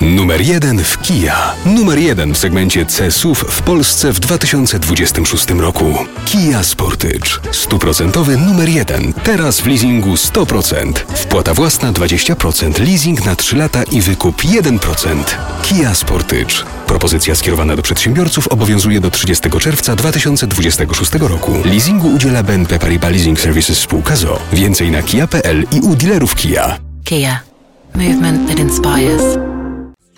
Numer 1 w Kia. Numer 1 w segmencie C-SUV w Polsce w 2026 roku. Kia Sportage. 100% numer 1. Teraz w leasingu 100%. Wpłata własna 20%, leasing na 3 lata i wykup 1%. Kia Sportage. Propozycja skierowana do przedsiębiorców obowiązuje do 30 czerwca 2026 roku. Leasingu udziela BNP Paribas Leasing Services spółka z o.o. Więcej na kia.pl i u dealerów Kia. Kia. Movement that inspires.